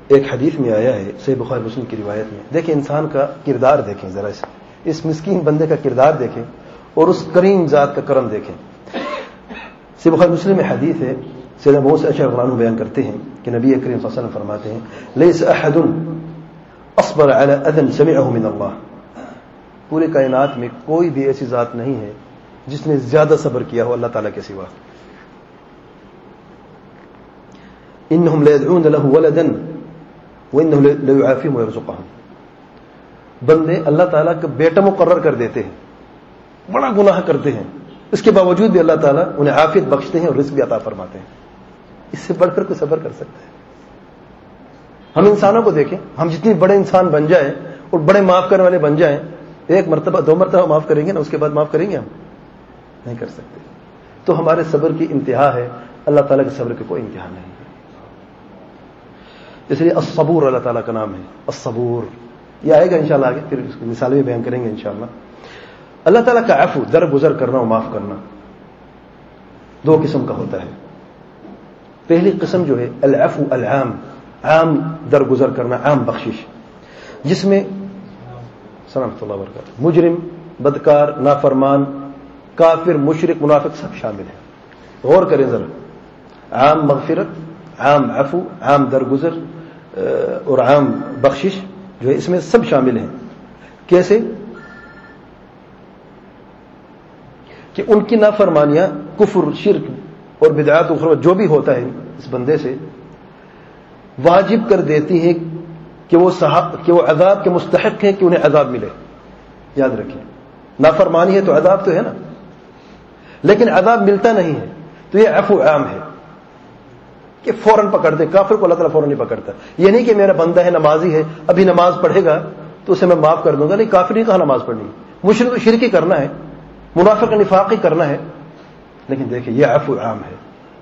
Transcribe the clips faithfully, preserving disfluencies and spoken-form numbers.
ایک حدیث میں آیا ہے صحیح بخاری مسلم کی روایت میں، دیکھیں انسان کا کردار دیکھیں ذرا، اس اس مسکین بندے کا کردار دیکھیں اور اس کریم ذات کا کرم دیکھیں۔ صحیح بخاری مسلم میں حدیث ہے، سیدنا ابو موسیٰ اشعری رضی اللہ عنہ بیان کرتے ہیں کہ نبی کریم صلی اللہ علیہ وسلم فرماتے ہیں لیس احد اصبر علی اذى سمعه من اللہ، پورے کائنات میں کوئی بھی ایسی ذات نہیں ہے جس نے زیادہ صبر کیا ہو اللہ تعالیٰ کے سوا۔ انہم لیدعون له ولدا وانہ لیعافیہم ویرزقہم، بندے اللہ تعالیٰ کا بیٹا مقرر کر دیتے ہیں، بڑا گناہ کرتے ہیں، اس کے باوجود بھی اللہ تعالیٰ انہیں عافیت بخشتے ہیں اور رزق بھی عطا فرماتے ہیں۔ اس سے بڑھ کر کوئی صبر کر سکتا ہے؟ ہم انسانوں کو دیکھیں، ہم جتنی بڑے انسان بن جائیں اور بڑے معاف کرنے والے بن جائیں، ایک مرتبہ دو مرتبہ معاف کریں گے نا، اس کے بعد معاف کریں گے؟ ہم نہیں کر سکتے۔ تو ہمارے صبر کی انتہا ہے، اللہ تعالیٰ کے صبر کی کوئی انتہا نہیں ہے۔ اس لیے الصبور اللہ تعالیٰ کا نام ہے، الصبور، یہ آئے گا انشاءاللہ آگے، پھر اس کی مثالیں بھی بیان کریں گے انشاءاللہ۔ اللہ تعالیٰ کا عفو، درگزر کرنا اور معاف کرنا، دو قسم کا ہوتا ہے۔ پہلی قسم جو ہے العفو العام، عام درگزر کرنا، عام بخشش، جس میں سلامت اللہ وبرکاتہ مجرم، بدکار، نافرمان، کافر، مشرک، منافق سب شامل ہیں۔ غور کریں ذرا، عام مغفرت، عام عفو، عام درگزر اور عام بخشش جو ہے اس میں سب شامل ہیں۔ کیسے؟ کہ ان کی نافرمانیاں، کفر، شرک اور بدعات اخرى جو بھی ہوتا ہے اس بندے سے، واجب کر دیتی ہیں کہ وہ صحاب کہ وہ عذاب کے مستحق ہیں، کہ انہیں عذاب ملے۔ یاد رکھیں، نافرمانی ہے تو عذاب تو ہے نا، لیکن عذاب ملتا نہیں ہے، تو یہ عفو عام ہے کہ فوراً پکڑ دے۔ کافر کو اللہ تعالیٰ فوراً نہیں پکڑتا۔ یہ نہیں کہ میرا بندہ ہے، نمازی ہے، ابھی نماز پڑھے گا تو اسے میں معاف کر دوں گا، نہیں، کافر نہیں کہا نماز پڑھنی، مشرک شرک ہی کرنا ہے، منافق نفاق ہی کرنا ہے۔ لیکن دیکھیں یہ عفو عام ہے،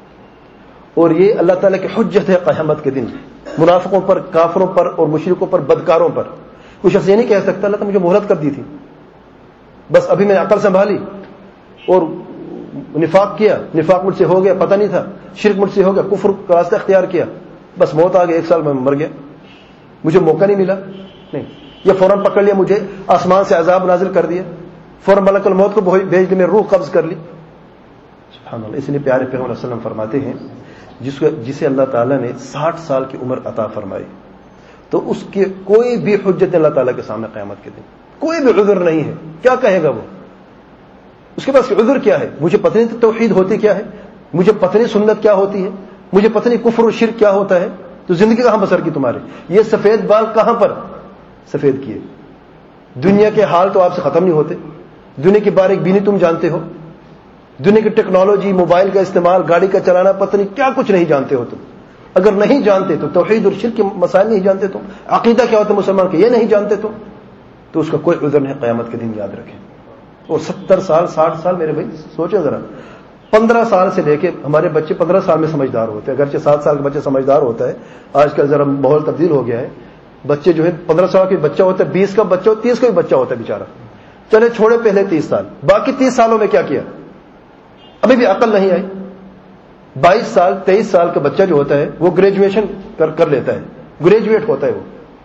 اور یہ اللہ تعالیٰ کی حجت ہے قیامت کے دن منافقوں پر، کافروں پر اور مشرکوں پر، بدکاروں پر۔ کوئی شخص یہ نہیں کہہ سکتا اللہ تعالیٰ مجھے مہلت کر دی تھی، بس ابھی میں نے عقل سنبھالی اور نفاق کیا، نفاق مجھ سے ہو گیا، پتہ نہیں تھا، شرک مجھ سے ہو گیا، کفر کا راستہ اختیار کیا، بس موت آ گئی، ایک سال میں مر گیا، مجھے موقع نہیں ملا۔ نہیں، یہ فوراً پکڑ لیا مجھے، آسمان سے عذاب نازل کر دیا، فوراً ملک الموت کو بھیج دی، میں روح قبض کر لی۔ سبحان اللہ۔ اس لیے پیارے پیغمبر صلی اللہ علیہ وسلم فرماتے ہیں جس کو جسے اللہ تعالیٰ نے ساٹھ سال کی عمر عطا فرمائی تو اس کی کوئی بھی حجت اللہ تعالیٰ کے سامنے قیامت کے دن کوئی بھی عذر نہیں ہے۔ کیا کہے گا وہ؟ اس کے پاس عذر کیا ہے؟ مجھے پتہ نہیں توحید ہوتی کیا ہے، مجھے پتہ نہیں سنت کیا ہوتی ہے، مجھے پتہ نہیں کفر و شرک کیا ہوتا ہے، تو زندگی کہاں بسر کی تمہاری؟ یہ سفید بال کہاں پر سفید کیے؟ دنیا کے حال تو آپ سے ختم نہیں ہوتے، دنیا کی باریک بینی تم جانتے ہو، دنیا کی ٹیکنالوجی، موبائل کا استعمال، گاڑی کا چلانا، پتہ نہیں کیا کچھ نہیں جانتے ہو تم۔ اگر نہیں جانتے تو توحید اور شرک کے مسائل نہیں جانتے تم، عقیدہ کیا ہوتا ہے مسلمان کے یہ نہیں جانتے تم، تو اس کا کوئی عذر نہیں قیامت کے دن، یاد رکھیں۔ اور ستر سال ساٹھ سال میرے بھائی سوچیں ذرا، پندرہ سال سے لے کے ہمارے بچے پندرہ سال میں سمجھدار ہوتے ہیں، اگرچہ سات سال کا بچہ سمجھدار ہوتا ہے، آج کل ذرا ماحول تبدیل ہو گیا ہے، بچے جو ہے پندرہ سال کا بچہ ہوتا ہے، بیس کا بچہ ہو، تیس کا بھی بچہ ہوتا ہے بیچارہ، چلے چھوڑے پہلے تیس سال، باقی تیس سالوں میں کیا کیا؟ ابھی بھی عقل نہیں آئی۔ بائیس سال تیئیس سال کا بچہ جو ہوتا ہے وہ گریجویشن کر کر لیتا ہے، گریجویٹ ہوتا ہے، وہ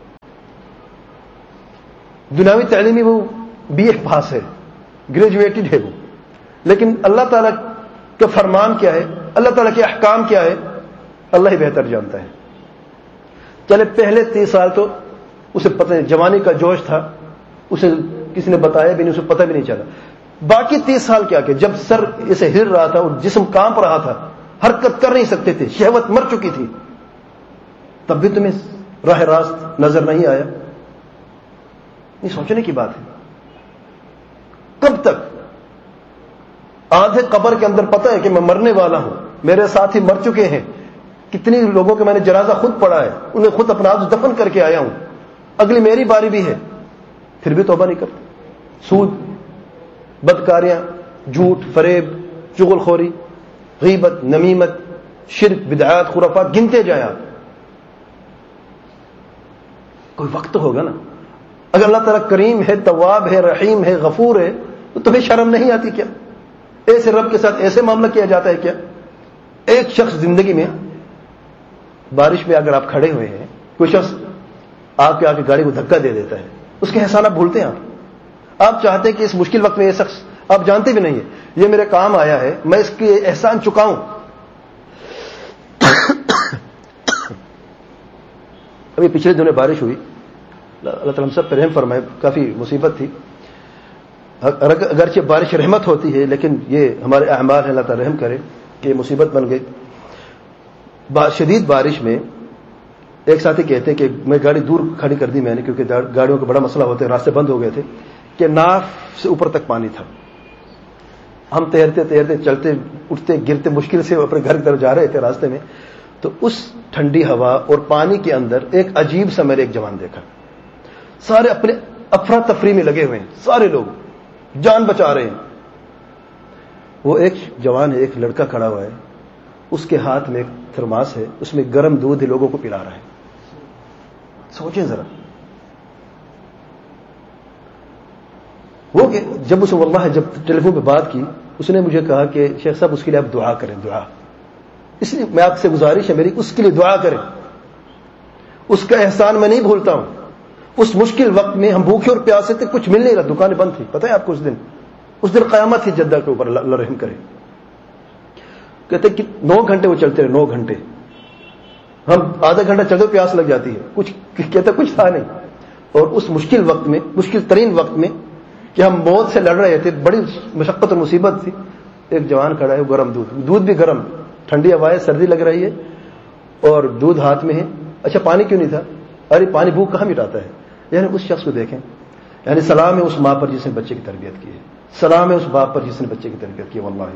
دنیاوی تعلیمی وہ بی اے پاس ہے، گریجویٹڈ ہے وہ، لیکن اللہ تعالیٰ کا فرمان کیا ہے، اللہ تعالیٰ کے احکام کیا ہے، اللہ ہی بہتر جانتا ہے۔ چلے پہلے تیس سال تو اسے پتہ نہیں، جوانی کا جوش تھا، اسے کسی نے بتایا بھی نہیں، اسے پتہ بھی نہیں چلا۔ باقی تیس سال کیا کہ جب سر اسے ہل رہا تھا اور جسم کانپ رہا تھا، حرکت کر نہیں سکتے تھے، شہوت مر چکی تھی، تب بھی تمہیں راہ راست نظر نہیں آیا؟ یہ سوچنے کی بات ہے۔ کب تک؟ آدھے قبر کے اندر پتہ ہے کہ میں مرنے والا ہوں، میرے ساتھی مر چکے ہیں، کتنی لوگوں کے میں نے جنازہ خود پڑھا ہے، انہیں خود اپنا آج دفن کر کے آیا ہوں، اگلی میری باری بھی ہے، پھر بھی توبہ نہیں کرتے۔ سود، بدکاریاں، جھوٹ، فریب، چغل خوری، غیبت، نمیمت، شرک، بدعات، خرافات، گنتے جائیں آپ۔ کوئی وقت ہوگا نا، اگر اللہ تعالیٰ کریم ہے، تواب ہے، رحیم ہے، غفور ہے، تو تمہیں شرم نہیں آتی کیا؟ ایسے رب کے ساتھ ایسے معاملہ کیا جاتا ہے کیا؟ ایک شخص زندگی میں بارش میں اگر آپ کھڑے ہوئے ہیں کوئی شخص آپ کے آ کے گاڑی کو دھکا دے دیتا ہے، اس کے احسان آپ بھولتے ہیں. آپ آپ چاہتے ہیں کہ اس مشکل وقت میں یہ شخص آپ جانتے بھی نہیں ہے یہ میرے کام آیا ہے، میں اس کے احسان چکاؤں. ابھی پچھلے دنوں بارش ہوئی، اللہ تعالیٰ ہم سب پر رحم فرمائے، کافی مصیبت تھی. اگرچہ بارش رحمت ہوتی ہے لیکن یہ ہمارے اعمال ہیں، اللہ تعالیٰ رحم کرے کہ یہ مصیبت بن گئی. شدید بارش میں ایک ساتھی کہتے ہیں کہ میں گاڑی دور کھڑی کر دی میں نے، کیونکہ گاڑیوں کا بڑا مسئلہ ہوتا ہے، راستے بند ہو گئے تھے کہ ناف سے اوپر تک پانی تھا. ہم تیرتے تیرتے چلتے اٹھتے گرتے مشکل سے اپنے گھر کی طرف جا رہے تھے راستے میں، تو اس ٹھنڈی ہوا اور پانی کے اندر ایک عجیب سا میں نے ایک جوان دیکھا. سارے اپنے افراتفری میں لگے ہوئے ہیں، سارے لوگ جان بچا رہے ہیں. وہ ایک جوان ہے، ایک لڑکا کھڑا ہوا ہے، اس کے ہاتھ میں ایک تھرماس ہے، اس میں گرم دودھ لوگوں کو پلا رہا ہے. سوچیں ذرا. وہ کہ جب اس واللہ جب ٹیلی فون پہ بات کی، اس نے مجھے کہا کہ شیخ صاحب اس کے لیے آپ دعا کریں، دعا. اس لیے میں آپ سے گزارش ہے میری، اس کے لیے دعا کریں. اس کا احسان میں نہیں بھولتا ہوں. اس مشکل وقت میں ہم بھوکے اور پیاسے تھے، کچھ مل نہیں رہا، دکانیں بند تھی. پتہ ہے آپ کو اس دن اس دن قیامت تھی جدہ کے اوپر، اللہ رحم کرے. کہتے کہ نو گھنٹے وہ چلتے رہے، نو گھنٹے. ہم آدھا گھنٹہ چلتے پیاس لگ جاتی ہے، کچھ کہتے کچھ تھا نہیں. اور اس مشکل وقت میں، مشکل ترین وقت میں کہ ہم موت سے لڑ رہے تھے، بڑی مشقت اور مصیبت تھی، ایک جوان کھڑا ہے، گرم دودھ دودھ بھی گرم، ٹھنڈی ہوائیں، سردی لگ رہی ہے اور دودھ ہاتھ میں ہے. اچھا پانی کیوں نہیں تھا؟ ارے پانی بھوک کہاں مٹاتا ہے. یعنی اس شخص کو دیکھیں، یعنی سلام ہے اس ماں پر جس نے بچے کی تربیت کی ہے، سلام ہے اس باپ پر جس نے بچے کی تربیت کی ہے. واللہ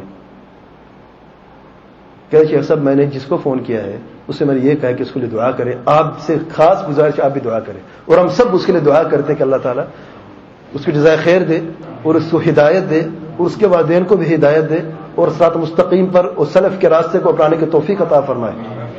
کہ شیخ صاحب میں نے جس کو فون کیا ہے اس سے میں نے یہ کہا کہ اس کے لیے دعا کرے. آپ سے خاص گزارش آپ بھی دعا کریں، اور ہم سب اس کے لیے دعا کرتے ہیں کہ اللہ تعالیٰ اس کی جزائے خیر دے اور اس کو ہدایت دے اور اس کے والدین کو بھی ہدایت دے اور صراط مستقیم پر اور سلف کے راستے کو اپنانے کی توفیق عطا فرمائے.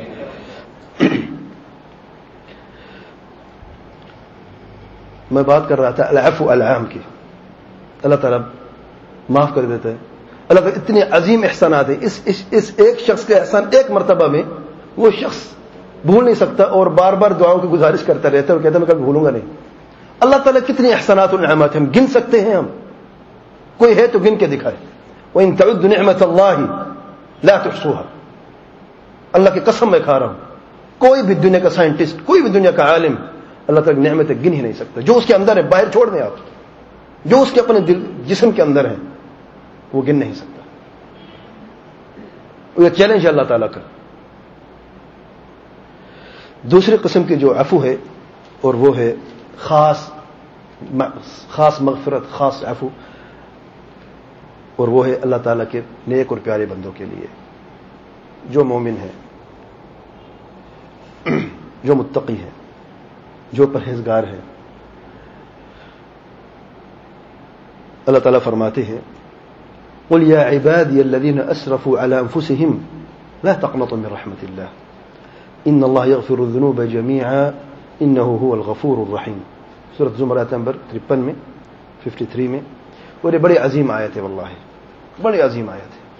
میں بات کر رہا تھا العفو العام کی. اللہ تعالیٰ معاف کر دیتا ہے. اللہ تعالیٰ اتنے عظیم احسانات ہیں. اس, اس, اس ایک شخص کے احسان ایک مرتبہ میں وہ شخص بھول نہیں سکتا اور بار بار دعاؤں کی گزارش کرتا رہتا ہے اور کہتا ہے میں کبھی بھولوں گا نہیں. اللہ تعالیٰ کتنے احسانات اور نعمات ہم گن سکتے ہیں؟ ہم کوئی ہے تو گن کے دکھائے. وَإِن تَعُدُّ نِعْمَةَ اللَّهِ لَا تُحْصُوهَا. اللہ کی قسم میں کھا رہا ہوں، کوئی بھی دنیا کا سائنٹسٹ، کوئی بھی دنیا کا عالم اللہ تعالیٰ کی نعمتیں گن ہی نہیں سکتا. جو اس کے اندر ہے باہر چھوڑ دیں آپ، جو اس کے اپنے دل جسم کے اندر ہے وہ گن نہیں سکتا. یہ چیلنج ہے اللہ تعالیٰ کا. دوسری قسم کی جو عفو ہے اور وہ ہے خاص خاص مغفرت، خاص عفو، اور وہ ہے اللہ تعالیٰ کے نیک اور پیارے بندوں کے لیے جو مومن ہے، جو متقی ہے، جو پرہیزگار ہے. اللہ تعالیٰ فرماتے ہیں قل یا عبادی الذین اسرفوا علی انفسهم لا تقنطوا من رحمت اللہ ان اللہ یغفر الذنوب جميعا انہ هو الغفور الرحیم. سورۃ زمر آیت نمبر ترپن میں، ترپن میں. اور یہ بڑی عظیم آیت ہے، واللہ بڑی عظیم آیت ہے.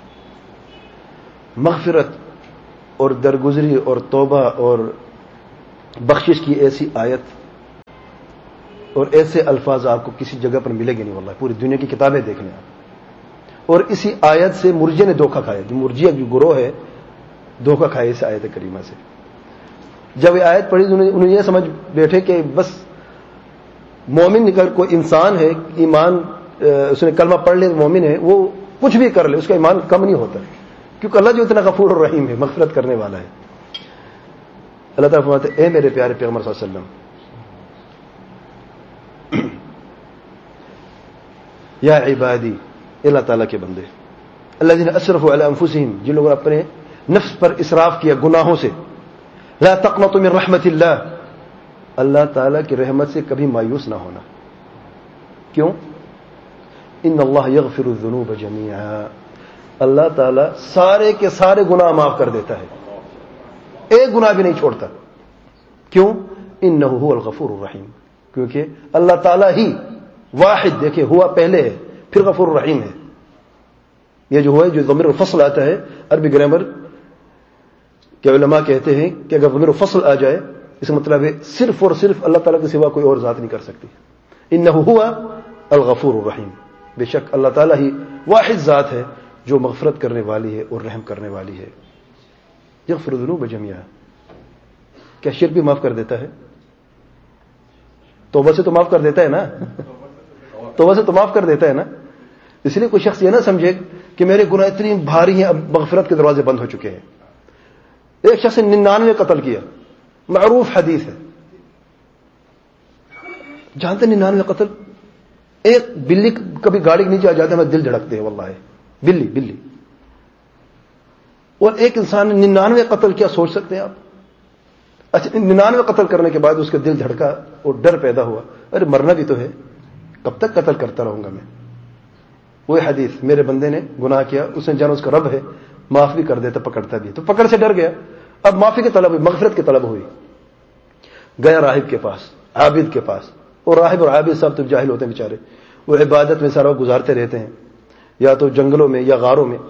مغفرت اور درگزری اور توبہ اور بخشش کی ایسی آیت اور ایسے الفاظ آپ کو کسی جگہ پر ملے گی نہیں. واللہ پوری دنیا کی کتابیں دیکھ لیں آپ. اور اسی آیت سے مرجے نے دھوکہ کھایا، جو مرجیہ جو گروہ ہے دھوکہ کھایا اس آیت کریمہ سے. جب یہ آیت پڑھی انہوں نے یہ سمجھ بیٹھے کہ بس مومن نکل کوئی انسان ہے، ایمان اس نے کلمہ پڑھ لے مومن ہے، وہ کچھ بھی کر لے اس کا ایمان کم نہیں ہوتا، کیونکہ اللہ جو اتنا غفور الرحیم ہے، مغفرت کرنے والا ہے. اللہ تعالیٰ فرماتے اے میرے پیارے پیغمبر صلی اللہ علیہ وسلم، یا عبادی، اللہ تعالیٰ کے بندے، الذین اسرفوا علی انفسہم، جن لوگوں نے اپنے نفس پر اسراف کیا گناہوں سے، لا تقنطوا من رحمت اللہ، اللہ تعالیٰ کی رحمت سے کبھی مایوس نہ ہونا. کیوں؟ ان اللہ یغفر الذنوب جميعا، اللہ تعالیٰ سارے کے سارے گناہ معاف کر دیتا ہے، ایک گناہ بھی نہیں چھوڑتا. کیوں؟ انہ هو الغفور الرحیم، کیونکہ اللہ تعالیٰ ہی واحد، دیکھیں ہوا پہلے ہے پھر غفور الرحیم ہے. یہ جو ہے جو ضمیر الفصل آتا ہے عربی گرامر کے علماء کہتے ہیں کہ اگر ضمیر الفصل آ جائے اس کا مطلب ہے صرف اور صرف اللہ تعالیٰ کے سوا کوئی اور ذات نہیں کر سکتی. انہ ہوا الغفور الرحیم، بے شک اللہ تعالیٰ ہی واحد ذات ہے جو مغفرت کرنے والی ہے اور رحم کرنے والی ہے. یغفر الذنوب جميعا، کیا شرک بھی معاف کر دیتا ہے؟ توبہ سے تو معاف کر دیتا ہے نا، توبہ سے تو معاف کر دیتا ہے نا. اس لیے کوئی شخص یہ نہ سمجھے کہ میرے گناہ اتنی بھاری ہیں اب مغفرت کے دروازے بند ہو چکے ہیں. ایک شخص نے ننانوے قتل کیا، معروف حدیث ہے، جانتے ننانوے قتل. ایک بلی کبھی گاڑی کے نیچے آ جاتے ہیں دل دھڑکتے ہیں واللہ، بلی بلی. اور ایک انسان نے ننانوے قتل کیا، سوچ سکتے ہیں آپ؟ اچھا، ننانوے قتل کرنے کے بعد اس کا دل دھڑکا اور ڈر پیدا ہوا، ارے مرنا بھی تو ہے، کب تک قتل کرتا رہوں گا میں. وہی حدیث، میرے بندے نے گناہ کیا، اس نے جانا اس کا رب ہے، معاف بھی کر دیتا، پکڑتا بھی، تو پکڑ سے ڈر گیا، اب معافی کی طلب ہوئی، مغفرت کی طلب ہوئی. گیا راہب کے پاس، عابد کے پاس. اور راہب اور عابد صاحب تو جاہل ہوتے ہیں بیچارے، وہ عبادت میں سارا وقت گزارتے رہتے ہیں، یا تو جنگلوں میں یا غاروں میں،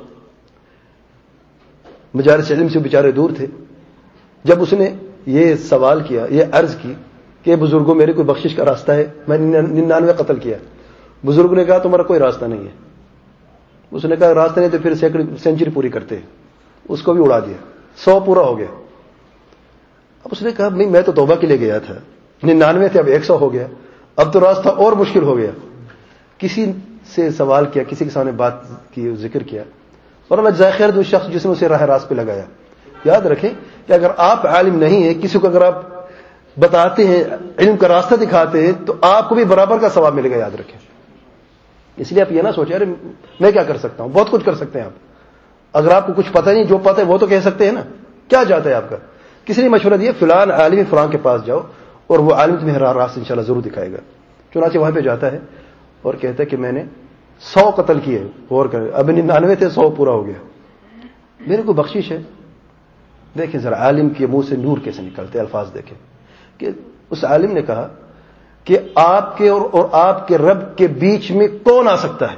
مجالس علم سے بیچارے دور تھے. جب اس نے یہ سوال کیا، یہ عرض کی کہ بزرگوں میرے کوئی بخشش کا راستہ ہے، میں ننانوے قتل کیا. بزرگ نے کہا تمہارا کوئی راستہ نہیں ہے. اس نے کہا راستہ نہیں تو پھر سینکڑی سینچری پوری کرتے ہیں. اس کو بھی اڑا دیا، سو پورا ہو گیا. اب اس نے کہا میں تو توبہ کے لیے گیا تھا، ننانوے تھے اب ایک سو ہو گیا، اب تو راستہ اور مشکل ہو گیا. کسی سے سوال کیا، کسی کے سامنے بات کی، ذکر کیا، اور اللہ جزائے خیر دو شخص جس نے اسے راہ راست پہ لگایا. یاد رکھیں کہ اگر آپ عالم نہیں ہیں، کسی کو اگر آپ بتاتے ہیں، علم کا راستہ دکھاتے ہیں، تو آپ کو بھی برابر کا ثواب ملے گا. یاد رکھیں. اس لیے آپ یہ نہ سوچیں ارے میں کیا کر سکتا ہوں، بہت کچھ کر سکتے ہیں آپ. اگر آپ کو کچھ پتہ نہیں، جو پتہ ہے وہ تو کہہ سکتے ہیں نا. کیا چاہتا ہے آپ کا؟ کسی نے مشورہ دیا فلان عالم فلان کے پاس جاؤ اور وہ عالم تمہیں راہ راست انشاءاللہ ضرور دکھائے گا. چنانچہ وہاں پہ جاتا ہے اور کہتا ہے کہ میں نے سو قتل کیے، غور کریں، اب ننانوے تھے، سو پورا ہو گیا، میرے کو بخشش ہے. دیکھیں ذرا عالم کے منہ سے نور کیسے نکلتے، الفاظ دیکھیں کہ اس عالم نے کہا کہ آپ کے اور, اور آپ کے رب کے بیچ میں کون آ سکتا ہے؟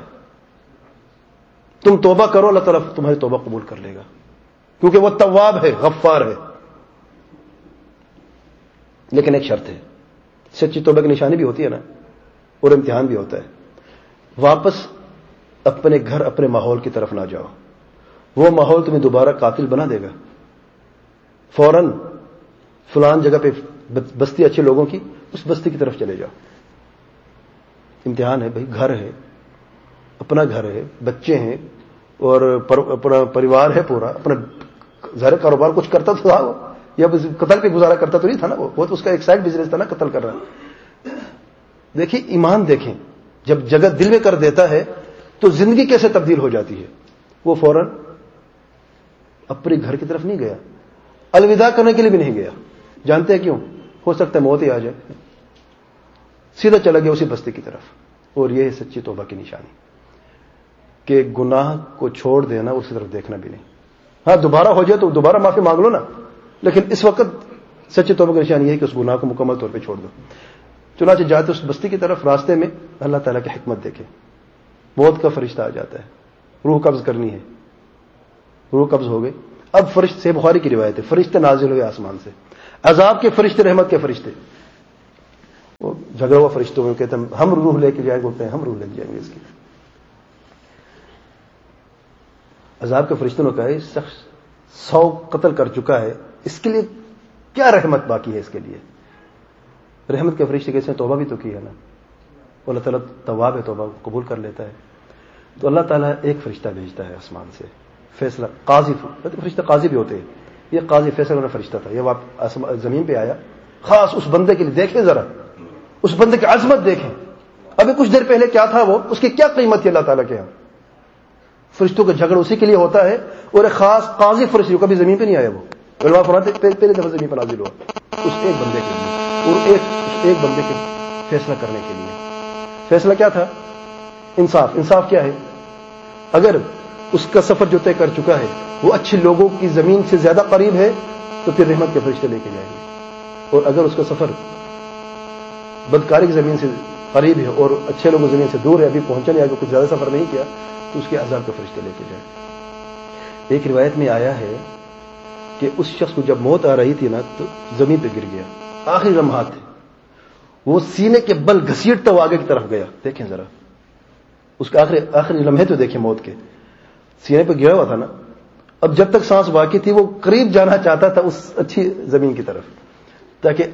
تم توبہ کرو، اللہ تعالیٰ تمہاری توبہ قبول کر لے گا، کیونکہ وہ تواب ہے، غفار ہے. لیکن ایک شرط ہے، سچی توبہ کی نشانی بھی ہوتی ہے نا، اور امتحان بھی ہوتا ہے. واپس اپنے گھر اپنے ماحول کی طرف نہ جاؤ، وہ ماحول تمہیں دوبارہ قاتل بنا دے گا. فوراً فلان جگہ پہ بستی اچھے لوگوں کی، اس بستی کی طرف چلے جاؤ. امتحان ہے بھائی، گھر ہے، اپنا گھر ہے، بچے ہیں، اور اپنا پریوار ہے پورا، اپنا ظاہر کاروبار کچھ کرتا تھا وہ، یا قتل پہ گزارا کرتا تو نہیں تھا نا، وہ تو اس کا ایک سائڈ بزنس تھا نا، قتل کر رہا. دیکھیں ایمان دیکھیں، جب جگہ دل میں کر دیتا ہے تو زندگی کیسے تبدیل ہو جاتی ہے. وہ فوراً اپنے گھر کی طرف نہیں گیا، الوداع کرنے کے لیے بھی نہیں گیا. جانتے ہیں کیوں؟ ہو سکتا ہے موت ہی آ جائے. سیدھا چلا گیا اسی بستی کی طرف. اور یہ ہے سچی توبہ کی نشانی کہ گناہ کو چھوڑ دینا، اسی طرف دیکھنا بھی نہیں. ہاں دوبارہ ہو جائے تو دوبارہ معافی مانگ لو نا، لیکن اس وقت سچی توبہ کی نشانی یہ ہے کہ اس گناہ کو مکمل طور پہ چھوڑ دو. چنانچہ جاتے اس بستی کی طرف، راستے میں اللہ تعالیٰ کی حکمت دیکھیں، موت کا فرشتہ آ جاتا ہے، روح قبض کرنی ہے. روح قبض ہو گئی. اب فرشتے، سے بخاری کی روایت ہے، فرشتے نازل ہوئے آسمان سے، عذاب کے فرشتے، رحمت کے فرشتے. وہ جھگڑا ہوا فرشتوں میں، کہتے ہیں ہم روح لے کے جائیں گے، بولتے ہیں ہم روح لے کے جائیں گے اس کی. عذاب کے فرشتوں نے کہا یہ شخص سو قتل کر چکا ہے، اس کے لیے کیا رحمت باقی ہے اس کے لیے؟ رحمت کے فرشتے کہتے ہیں توبہ بھی تو کی ہے نا، اللہ تعالیٰ تواب ہے، توبہ قبول کر لیتا ہے. تو اللہ تعالیٰ ایک فرشتہ بھیجتا ہے آسمان سے، فیصلہ قاضی. فرشتہ قاضی بھی ہوتے ہیں، یہ قاضی فیصلہ کرنے فرشتہ تھا. یہ زمین پہ آیا خاص اس بندے کے لیے. دیکھیں ذرا اس بندے کی عظمت دیکھیں، ابھی کچھ دیر پہلے کیا تھا وہ، اس کی کیا قیمت تھی اللہ تعالیٰ کے یہاں. فرشتوں کا جھگڑا اسی کے لیے ہوتا ہے. اور ایک خاص قاضی فرشتہ کبھی زمین پہ نہیں آیا، وہ علماء فرماتے پہلے دفعہ زمین پر نازل ہوا اس ایک بندے کے لیے، اور ایک ایک بندے کے فیصلہ کرنے کے لیے. فیصلہ کیا تھا؟ انصاف. انصاف کیا ہے؟ اگر اس کا سفر جو طے کر چکا ہے وہ اچھے لوگوں کی زمین سے زیادہ قریب ہے تو پھر رحمت کے فرشتے لے کے جائیں گے، اور اگر اس کا سفر بدکاری کی زمین سے قریب ہے اور اچھے لوگوں زمین سے دور ہے، ابھی پہنچا نہیں، آگے کچھ زیادہ سفر نہیں کیا، تو اس کے عذاب کے فرشتے لے کے جائیں. ایک روایت میں آیا ہے کہ اس شخص کو جب موت آ رہی تھی نا تو زمین پہ گر گیا. آخری لمحات تھے. وہ سینے کے بل گھسیٹتا وہ آگے کی طرف گیا. دیکھیں ذرا اس کے آخری آخری لمحے تو دیکھیں موت کے. سینے پہ گیا ہوا تھا نا, اب جب تک سانس باقی تھی وہ قریب جانا چاہتا تھا اس اچھی زمین کی طرف, تاکہ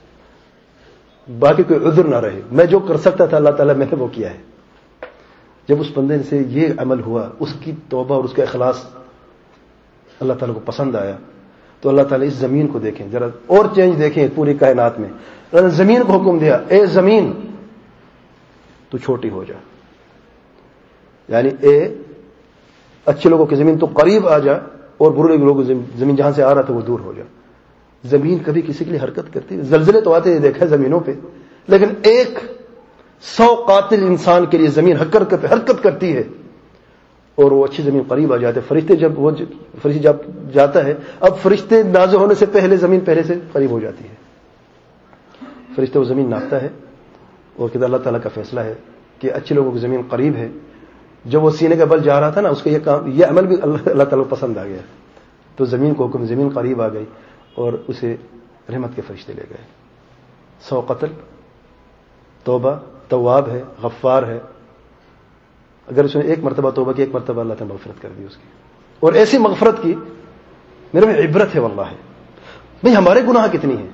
باقی کوئی عذر نہ رہے. میں جو کر سکتا تھا اللہ تعالیٰ میں نے وہ کیا ہے. جب اس بندے سے یہ عمل ہوا, اس کی توبہ اور اس کا اخلاص اللہ تعالیٰ کو پسند آیا, تو اللہ تعالیٰ اس زمین کو دیکھیں ذرا اور چینج دیکھیں پوری کائنات میں. اللہ نے زمین کو حکم دیا, اے زمین تو چھوٹی ہو جا, یعنی اے اچھے لوگوں کی زمین تو قریب آ جا, اور برے لوگوں کی زمین جہاں سے آ رہا تھا وہ دور ہو جا. زمین کبھی کسی کے لیے حرکت کرتی ہے, زلزلے تو آتے ہیں دیکھا زمینوں پہ, لیکن ایک سو قاتل انسان کے لیے زمین حرکت حرکت کرتی ہے, اور وہ اچھی زمین قریب آ جاتے. فرشتے جب وہ فرشتے جب جاتا ہے, اب فرشتے نازل ہونے سے پہلے زمین پہلے سے قریب ہو جاتی ہے. فرشتے وہ زمین ناپتا ہے, اور کہتا اللہ تعالیٰ کا فیصلہ ہے کہ اچھے لوگوں کی زمین قریب ہے. جب وہ سینے کا بل جا رہا تھا نا, اس کا یہ کام یہ عمل بھی اللہ اللہ تعالیٰ کو پسند آ گیا, تو زمین کو حکم, زمین قریب آ گئی اور اسے رحمت کے فرشتے لے گئے. سو قتل, توبہ, تواب ہے, غفار ہے. اگر اس نے ایک مرتبہ توبہ کی, ایک مرتبہ اللہ تعالیٰ مغفرت کر دی اس کی, اور ایسی مغفرت کی میرے میں عبرت ہے واللہ. بھئی ہمارے گناہ کتنی ہیں؟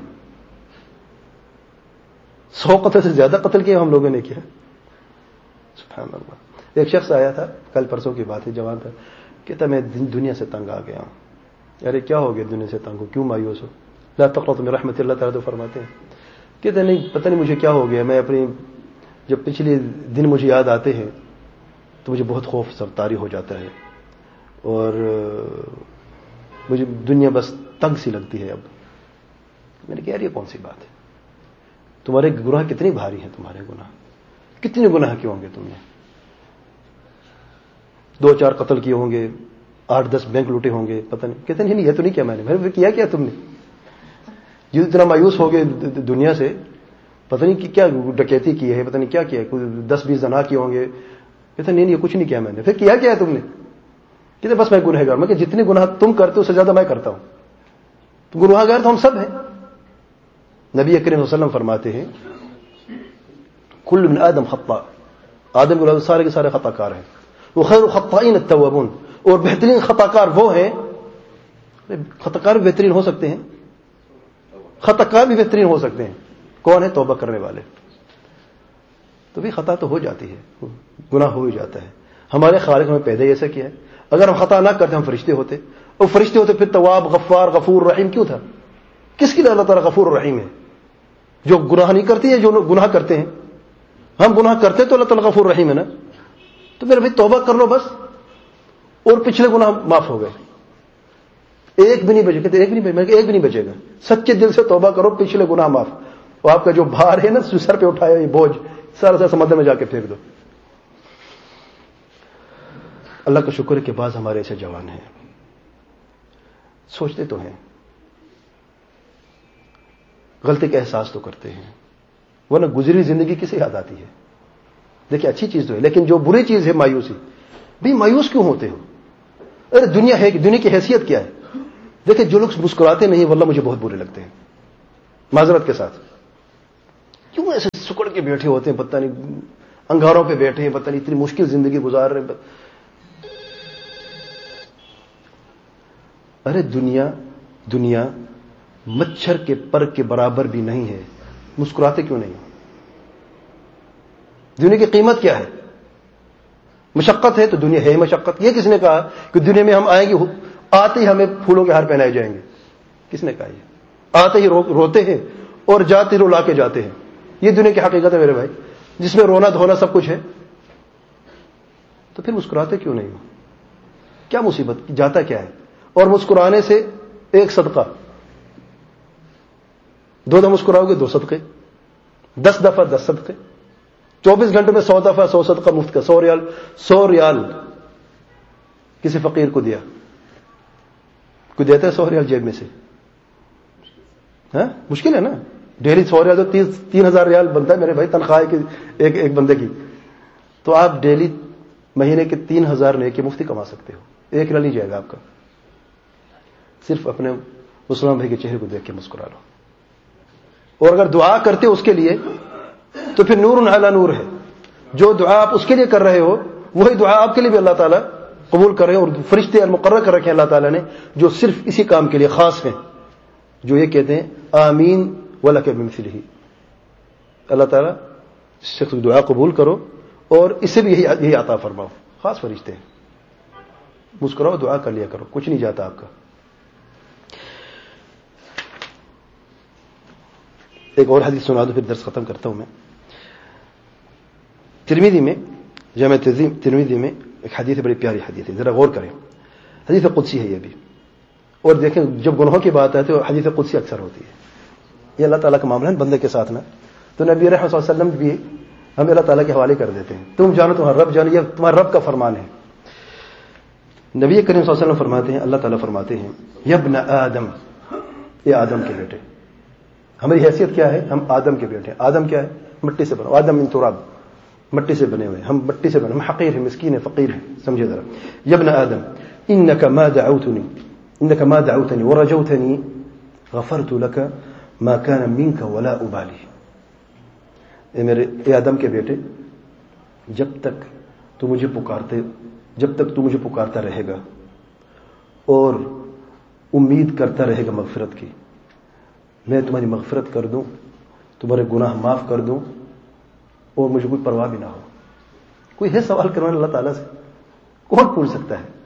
سو قتل سے زیادہ قتل کیا ہم لوگوں نے کیا. سبحان اللہ. ایک شخص آیا تھا, کل پرسوں کی بات ہے, جوان تھا, کہتا میں دنیا سے تنگ آ گیا ہوں. ارے کیا ہو گیا دنیا سے تنگ ہو, کیوں مایوس ہو؟ لا تقنطوا من رحمت اللہ, تعالیٰ تو فرماتے ہیں. کہتے نہیں پتہ نہیں مجھے کیا ہو گیا, میں اپنی جب پچھلے دن مجھے یاد آتے ہیں تو مجھے بہت خوف سرطاری ہو جاتا ہے, اور مجھے دنیا بس تنگ سی لگتی ہے. اب میں نے کہا یار یہ کون سی بات ہے, تمہارے گناہ کتنی بھاری ہیں, تمہارے گناہ کتنے گناہ کیے ہوں گے تم نے؟ دو چار قتل کیے ہوں گے, آٹھ دس بینک لوٹے ہوں گے, پتہ نہیں. کہتے نہیں یہ تو نہیں کیا میں نے. میں نے کیا کیا تم نے؟ جو اتنا مایوس ہو گئے دنیا سے, پتہ نہیں کہ کیا ڈکیتی کی ہے, پتہ نہیں کیا کیا, دس بیس زنا کیے ہوں گے. کہتے نہیں یہ کچھ نہیں کیا میں نے. پھر کیا کیا ہے تم نے؟ کہتے بس میں گنہگار. میں کہ جتنے گناہ تم کرتے ہو اس سے زیادہ میں کرتا ہوں. تو گنہگار تو ہم سب ہیں. نبی اکرم صلی اللہ علیہ وسلم فرماتے ہیں کل من آدم خطاء, آدم کے سارے کے سارے خطا کار ہیں. وہ خیر الخطائین التوابون, اور بہترین خطا کار وہ ہیں. خطا کار بھی بہترین ہو سکتے ہیں, خطا کار بھی بہترین ہو سکتے ہیں. کون ہے؟ توبہ کرنے والے. تو بھی خطا تو ہو جاتی ہے, گناہ ہو ہی جاتا ہے. ہمارے خالق ہمیں پیدا ہی ایسا کیا ہے. اگر ہم خطا نہ کرتے ہم فرشتے ہوتے, اور فرشتے ہوتے پھر تواب, غفار, غفور, رحیم کیوں تھا؟ کس کے لیے اللہ تعالیٰ غفور اور رحیم ہے؟ جو گناہ نہیں کرتے ہیں, جو گناہ کرتے ہیں. ہم گناہ کرتے تو اللہ تعالیٰ غفور رحیم ہے نا. تو میرے بھائی توبہ کر لو بس, اور پچھلے گناہ معاف ہو گئے. ایک بھی نہیں بچے. کہتے ایک بھی نہیں بچے, ایک بھی نہیں بچے گا. سچے دل سے توبہ کرو, پچھلے گناہ معاف. اور آپ کا جو بھار ہے نا سر پہ اٹھایا یہ بوجھ, سارا سارا سمندر میں جا کے پھینک دو. اللہ کا شکر ہے کہ بعض ہمارے ایسے جوان ہیں, سوچتے تو ہیں, غلطی کا احساس تو کرتے ہیں, ورنہ گزری زندگی کسے یاد آتی ہے؟ دیکھیں اچھی چیز تو ہے, لیکن جو بری چیز ہے مایوسی. بھی مایوس کیوں ہوتے ہو؟ ارے دنیا ہے, دنیا کی حیثیت کیا ہے؟ دیکھیں جو لوگ مسکراتے نہیں واللہ مجھے بہت برے لگتے ہیں, معذرت کے ساتھ. کیوں ایسے سکڑ کے بیٹھے ہوتے ہیں, پتہ نہیں انگاروں پہ بیٹھے ہیں, پتہ نہیں اتنی مشکل زندگی گزار رہے ہیں. ارے دنیا دنیا مچھر کے پر کے برابر بھی نہیں ہے, مسکراتے کیوں نہیں؟ دنیا کی قیمت کیا ہے؟ مشقت ہے تو دنیا ہے مشقت. یہ کس نے کہا کہ دنیا میں ہم آئیں گے آتے ہی ہمیں پھولوں کے ہار پہنائے جائیں گے؟ کس نے کہا؟ یہ آتے ہی رو, روتے ہیں اور جاتے رو لا کے جاتے ہیں. یہ دنیا کی حقیقت ہے میرے بھائی, جس میں رونا دھونا سب کچھ ہے. تو پھر مسکراتے کیوں نہیں ہو؟ کیا مصیبت جاتا کیا ہے؟ اور مسکرانے سے ایک صدقہ, دو دفعہ مسکراؤ گے دو صدقے, دس دفعہ دس صدقے, چوبیس گھنٹے میں سو دفعہ سو صدقہ مفت کا. سو ریال سو ریال کسی فقیر کو دیا, کوئی دیتا ہے سو ریال جیب میں سے؟ ہاں مشکل ہے نا. ڈیلی سو ریال تو تین ہزار ریال بنتا ہے میرے بھائی تنخواہ کی ایک ایک بندے کی. تو آپ ڈیلی مہینے کے تین ہزار نیکی مفتی کما سکتے ہو. ایک ریال نہیں جائے گا آپ کا. صرف اپنے مسلمان بھائی کے چہرے کو دیکھ کے مسکرا لو. اور اگر دعا کرتے اس کے لیے تو پھر نور علی نور ہے. جو دعا آپ اس کے لیے کر رہے ہو وہی دعا آپ کے لیے بھی اللہ تعالیٰ قبول کر رہے ہیں. اور فرشتے المقرر کر رکھے ہیں اللہ تعالیٰ نے جو صرف اسی کام کے لیے خاص ہیں, جو یہ کہتے ہیں آمین ولک بمثلہ. اللہ تعالیٰ اس شخص کی دعا قبول کرو اور اسے بھی یہی یہی عطا فرماؤ. خاص فرشتے ہیں. مسکراؤ, دعا کر لیا کرو, کچھ نہیں جاتا آپ کا. ایک اور حدیث سنا دو پھر درس ختم کرتا ہوں میں. ترمذی میں, جامع ترمذی میں ایک حدیث بڑی پیاری حدیث ہے, ذرا غور کریں. حدیث قدسی ہے یہ بھی. اور دیکھیں جب گناہوں کی بات آتی ہے تو حدیث قدسی اکثر ہوتی ہے. یہ اللہ تعالیٰ کا معاملہ ہے بندے کے ساتھ نا. تو نبی رحمۃ صلی اللہ علیہ وسلم بھی ہم اللہ تعالیٰ کے حوالے کر دیتے ہیں. تم جانو تمہارا رب جانو, یہ تمہارا رب کا فرمان ہے. نبی کریم صلی اللہ علیہ وسلم فرماتے ہیں, اللہ تعالیٰ فرماتے ہیں یا ابن آدم, یہ آدم کے بیٹے. ہماری حیثیت کیا ہے؟ ہم آدم کے بیٹے. آدم کیا ہے؟ مٹی سے بنا. آدم من تراب, مٹی سے بنے ہوئے. ہم مٹی سے بنے, ہم حقیر ہیں, مسکین ہیں, فقیر ہیں. سمجھے ذرا. یا ابن آدم انک ما دعوتنی انک ما دعوتنی ورجوتنی غفرت لك ما كان منك ولا ابالی. اے میرے اے آدم کے بیٹے, جب تک تو مجھے پکارتے جب تک تو مجھے پکارتا رہے گا اور امید کرتا رہے گا مغفرت کی, میں تمہاری مغفرت کر دوں, تمہارے گناہ معاف کر دوں اور مجھے کوئی پرواہ بھی نہ ہو. کوئی ہے سوال کروانا اللہ تعالیٰ سے؟ کون پوچھ سکتا ہے؟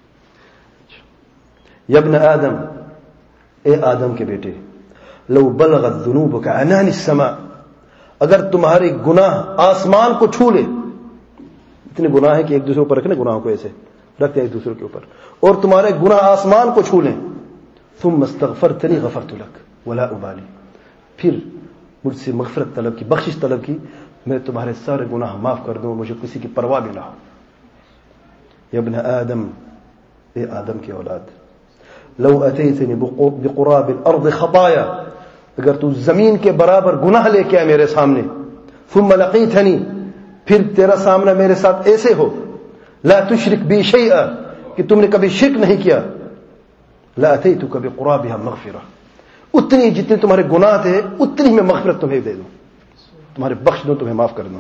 یا ابن آدم, اے آدم کے بیٹے, لو بلغت ذنوبک عنان السماء, اگر تمہارے گناہ آسمان کو چھو لے. اتنے گناہ ہیں کہ ایک دوسرے اوپر رکھنے, گناہوں کو ایسے رکھتے ہیں ایک دوسرے کے اوپر, اور تمہارے گناہ آسمان کو چھو لیں. ثم استغفرتنی غفرت لک ولا ابالی, پھر مجھ سے مغفرت طلب کی, بخشش طلب کی, میں تمہارے سارے گناہ معاف کر دوں, مجھے کسی کی پرواہ بھی نہ ہو. یا ابن آدم, اے آدم کی اولاد, لو اتیتنی بقراب الارض خطایا, اگر تو زمین کے برابر گناہ لے کے آئے میرے سامنے, ثم لقیتنی, پھر تیرا سامنا میرے ساتھ ایسے ہو, لا تشرک بی شیئا, کہ تم نے کبھی شرک نہیں کیا, لا اتیتک بقرابها مغفرہ, اتنی جتنے تمہارے گناہ تھے اتنی میں مغفرت تمہیں دے دوں, تمہارے بخش دوں, تمہیں معاف کر دوں.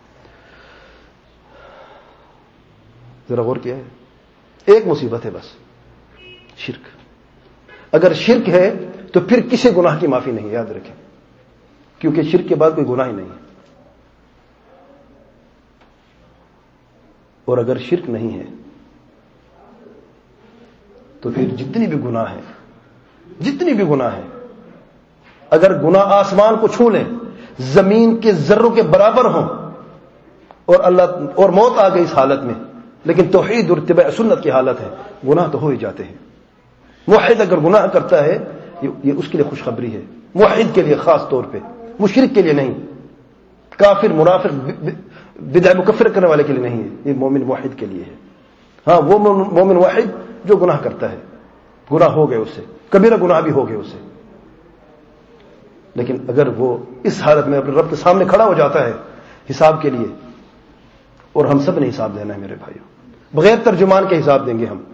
ذرا غور کیا ہے؟ ایک مصیبت ہے بس, شرک. اگر شرک ہے تو پھر کسی گناہ کی معافی نہیں, یاد رکھیں, کیونکہ شرک کے بعد کوئی گناہ ہی نہیں ہے. اور اگر شرک نہیں ہے تو پھر جتنی بھی گناہ ہیں جتنی بھی گناہ ہیں اگر گناہ آسمان کو چھو لیں, زمین کے ذروں کے برابر ہوں, اور اللہ اور موت آ گئی اس حالت میں, لیکن توحید اور اتباع سنت کی حالت ہے, گناہ تو ہو ہی جاتے ہیں. موحد اگر گناہ کرتا ہے یہ اس کے لیے خوشخبری ہے, موحد کے لیے خاص طور پہ, مشرک کے لیے نہیں, کافر منافق بدع مکفر کرنے والے کے لیے نہیں ہے, یہ مومن موحد کے لیے ہے. ہاں وہ مومن واحد جو گناہ کرتا ہے, گناہ ہو گئے اس سے, کبیرہ گناہ بھی ہو گئے اس سے, لیکن اگر وہ اس حالت میں اپنے رب کے سامنے کھڑا ہو جاتا ہے حساب کے لیے, اور ہم سب نے حساب دینا ہے میرے بھائیوں, بغیر ترجمان کے حساب دیں گے ہم.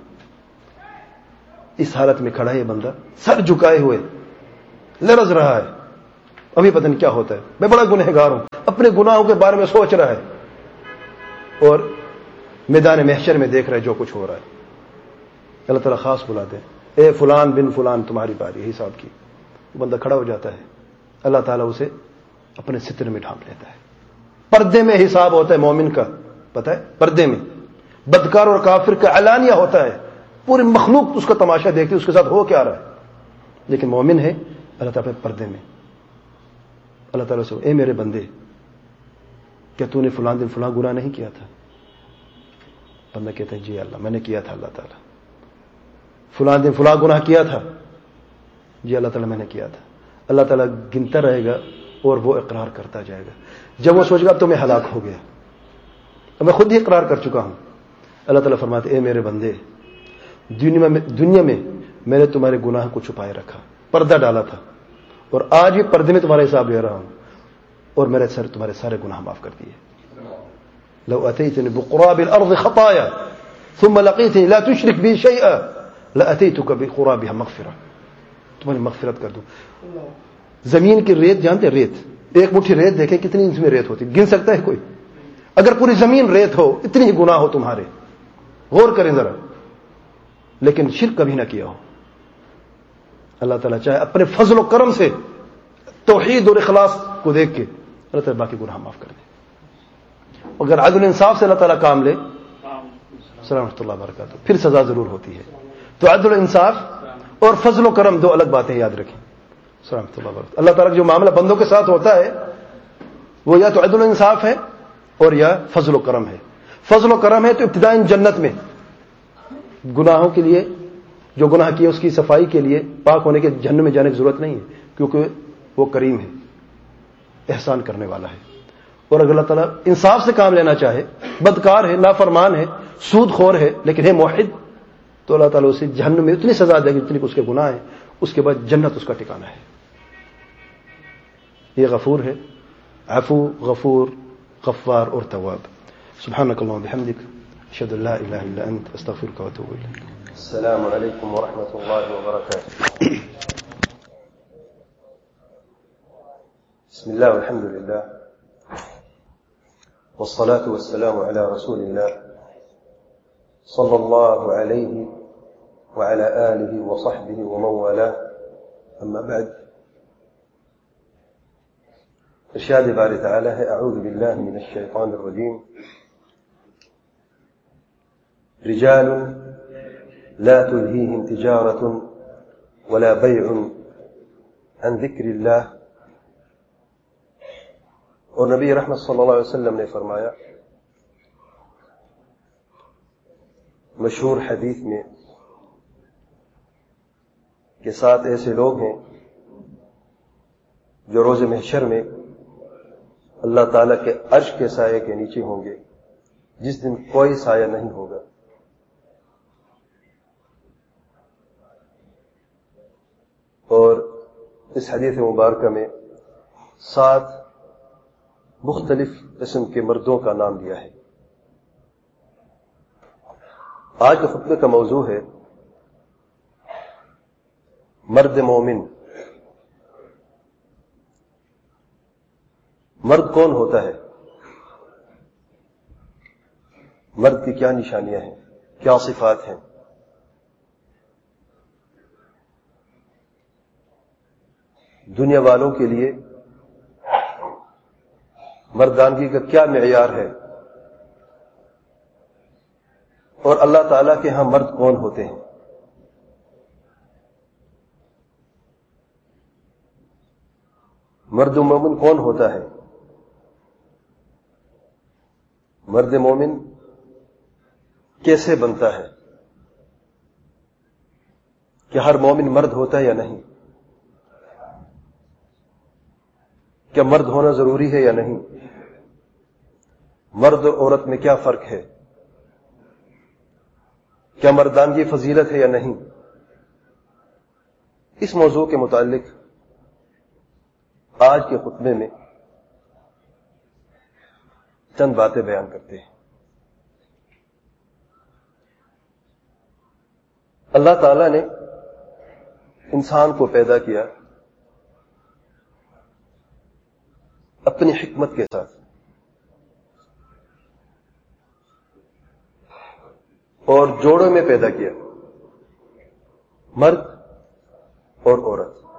اس حالت میں کھڑا ہے بندہ سر جھکائے ہوئے, لرز رہا ہے, ابھی پتہ نہیں کیا ہوتا ہے, میں بڑا گنہگار ہوں, اپنے گناہوں کے بارے میں سوچ رہا ہے, اور میدان محشر میں دیکھ رہا ہے جو کچھ ہو رہا ہے. اللہ تعالیٰ خاص بلاتے ہیں, اے فلان بن فلان تمہاری باری ہے حساب کی. بندہ کھڑا ہو جاتا ہے, اللہ تعالیٰ اسے اپنے ستر میں ڈھانپ لیتا ہے. پردے میں حساب ہوتا ہے مومن کا, پتہ ہے, پردے میں. بدکار اور کافر کا علانیہ ہوتا ہے, پوری مخلوق اس کا تماشا دیکھتی, اس کے ساتھ ہو کیا رہا ہے. لیکن مومن ہے اللہ تعالیٰ پردے میں. اللہ تعالیٰ سے, اے میرے بندے, کیا تو نے فلان دن فلان گناہ نہیں کیا تھا؟ بندہ کہتا ہے جی اللہ میں نے کیا تھا. اللہ تعالیٰ, فلان دن فلان گناہ کیا تھا؟ جی اللہ تعالیٰ میں نے کیا تھا. اللہ تعالیٰ گنتا رہے گا اور وہ اقرار کرتا جائے گا. جب وہ سوچے گا اب تو میں ہلاک ہو گیا, اب میں خود ہی اقرار کر چکا ہوں, اللہ تعالیٰ فرماتے اے میرے بندے, دنیا میں دنیا میں میں نے تمہارے گناہ کو چھپائے رکھا, پردہ ڈالا تھا, اور آج بھی پردے میں تمہارا حساب لے رہا ہوں, اور میرے سر تمہارے سارے گناہ معاف کر دیے. لو اتیتنی بقراب الارض خطایا ثم لقیتنی لا تشرک بی شیئا لاتیتک بقرابها مغفرہ, تمہاری مغفرت کر دوں. زمین کی ریت جانتے ریت، ایک مٹھی ریت دیکھیں کتنی اس میں ریت ہوتی، گن سکتا ہے کوئی؟ اگر پوری زمین ریت ہو، اتنی ہی گناہ ہو تمہارے، غور کریں ذرا، لیکن شرک کبھی نہ کیا ہو۔ اللہ تعالیٰ چاہے اپنے فضل و کرم سے توحید اور اخلاص کو دیکھ کے اللہ تعالیٰ باقی گناہ معاف کر دے۔ اگر عدل انصاف سے اللہ تعالیٰ کام لے، السلام ورحمۃ اللہ وبرکاتہ، پھر سزا ضرور ہوتی ہے۔ تو عدل انصاف اور فضل و کرم دو الگ باتیں یاد رکھیں۔ السلام ورحمۃ اللہ وبرکاتہ۔ اللہ تعالیٰ کا جو معاملہ بندوں کے ساتھ ہوتا ہے وہ یا تو عدل انصاف ہے اور یا فضل و کرم ہے۔ فضل و کرم ہے تو ابتدائن جنت میں گناہوں کے لیے، جو گناہ کیے اس کی صفائی کے لیے پاک ہونے کے جہنم میں جانے کی ضرورت نہیں ہے، کیونکہ وہ کریم ہے، احسان کرنے والا ہے۔ اور اگر اللہ تعالیٰ انصاف سے کام لینا چاہے، بدکار ہے، نافرمان ہے، سود خور ہے، لیکن ہے موحد، تو اللہ تعالیٰ اسے جہنم میں اتنی سزا دے گی جتنی اس کے گناہ ہیں، اس کے بعد جنت اس کا ٹھکانہ ہے۔ یہ غفور ہے، عفو، غفور، غفار اور تواب۔ سبحانک اللہم بحمدک، اشہد ان لا الہ الا انت، استغفرک واتوب الیک۔ السلام علیکم ورحمۃ اللہ وبرکاتہ۔ بسم اللہ والحمد للہ والصلاة والسلام على رسول اللہ صلی اللہ علیہ وعلى آلہ وصحبہ ومن والاه، اما بعد۔ ارشاد باری تعالی ہے، اعوذ باللہ من الشیطان الرجیم، رجال لا تلہیہم تجارۃ ولا بیع عن ذکر اللہ۔ اور نبی رحمت صلی اللہ علیہ وسلم نے فرمایا مشہور حدیث میں کہ سات ایسے لوگ ہیں جو روز محشر میں اللہ تعالیٰ کے عرش کے سائے کے نیچے ہوں گے، جس دن کوئی سایہ نہیں ہوگا۔ اور اس حدیث مبارکہ میں سات مختلف قسم کے مردوں کا نام دیا ہے۔ آج کے خطبے کا موضوع ہے مرد مومن۔ مرد کون ہوتا ہے؟ مرد کی کیا نشانیاں ہیں، کیا صفات ہیں؟ دنیا والوں کے لیے مردانگی کا کیا معیار ہے، اور اللہ تعالیٰ کے ہاں مرد کون ہوتے ہیں؟ مرد مومن کون ہوتا ہے؟ مرد مومن کیسے بنتا ہے؟ کیا ہر مومن مرد ہوتا ہے یا نہیں؟ کیا مرد ہونا ضروری ہے یا نہیں؟ مرد اور عورت میں کیا فرق ہے؟ کیا مردانگی فضیلت ہے یا نہیں؟ اس موضوع کے متعلق آج کے خطبے میں چند باتیں بیان کرتے ہیں۔ اللہ تعالیٰ نے انسان کو پیدا کیا اپنی حکمت کے ساتھ، اور جوڑوں میں پیدا کیا، مرد اور عورت۔